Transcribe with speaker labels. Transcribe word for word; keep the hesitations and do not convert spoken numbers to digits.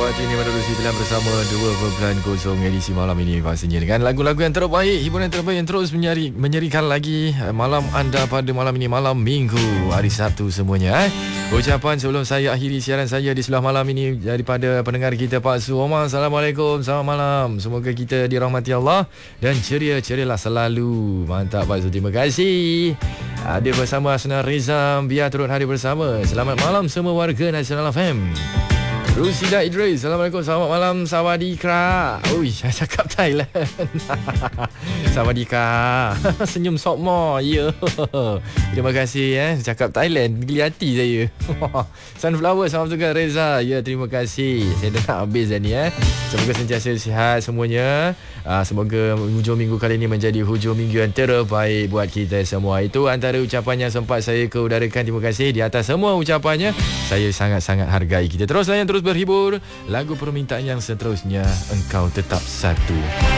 Speaker 1: waktu ini menerusi pilihan bersama dua perpuluhan kosong edisi malam ini pastinya dengan lagu-lagu yang terbaik, hiburan terbaik yang terus menyari, menyerikan lagi malam anda pada malam ini, malam Minggu, hari Sabtu semuanya. Eh. Ucapan sebelum saya akhiri siaran saya di sebelah malam ini daripada pendengar kita Pak Su Omar. Assalamualaikum, selamat malam. Semoga kita dirahmati Allah dan ceria-cerialah selalu. Mantap Pak Su, terima kasih. Ada bersama Asna Rizam, biar turut hari bersama. Selamat malam semua warga Nasional F M. Rusida Idris, Assalamualaikum, selamat malam. Sawadikra. Ui, saya cakap Thailand. Sawadika. Senyum sokmo. Ya. Terima kasih eh. Cakap Thailand, geli hati saya. Sunflower, selamat juga Reza. Ya, terima kasih. Saya dah nak habis dah ni eh. Semoga sentiasa sihat semuanya. Uh, semoga hujung minggu kali ini menjadi hujung minggu yang terbaik buat kita semua. Itu antara ucapan yang sempat saya keudarakan. Terima kasih di atas semua ucapannya. Saya sangat-sangat hargai. Kita terus layan, terus berhibur. Lagu permintaan yang seterusnya, Engkau Tetap Satu.